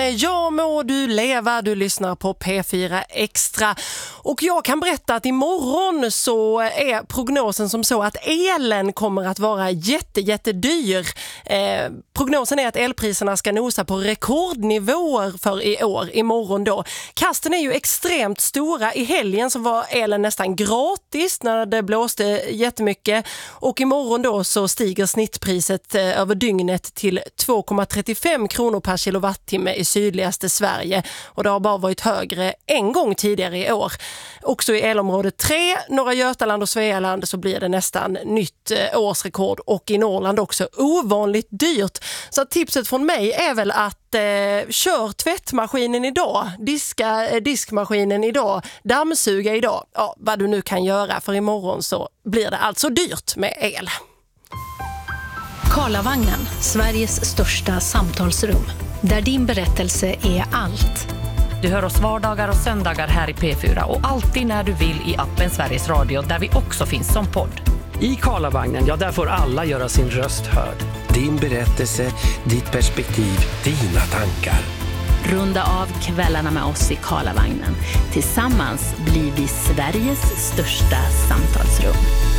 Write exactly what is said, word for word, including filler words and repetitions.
är Ja må du leva, du lyssnar på P fyra Extra. Och jag kan berätta att imorgon så är prognosen som så att elen kommer att vara jätte, jättedyr. Eh, prognosen är att elpriserna ska nosa på rekordnivåer för i år, imorgon då. Kasten är ju extremt stora. I helgen så var elen nästan gratis när det blåste jättemycket. Och imorgon då så stiger snittpriset eh, över dygnet till två komma trettiofem kronor per kilowattimme i sydligaste Sverige. Och det har bara varit högre en gång tidigare i år. Också i elområde tre, norra Götaland och Svealand så blir det nästan nytt eh, årsrekord. Och i Norrland också ovanligt dyrt. Så tipset från mig är väl att eh, kör tvättmaskinen idag, diska eh, diskmaskinen idag, dammsuga idag. Ja, vad du nu kan göra, för imorgon så blir det alltså dyrt med el. Karlavagnen, Sveriges största samtalsrum. Där din berättelse är allt. Du hör oss vardagar och söndagar här i P fyra och alltid när du vill i appen Sveriges Radio där vi också finns som podd. I Karlavagnen, ja där får alla göra sin röst hörd. Din berättelse, ditt perspektiv, dina tankar. Runda av kvällarna med oss i Karlavagnen. Tillsammans blir vi Sveriges största samtalsrum.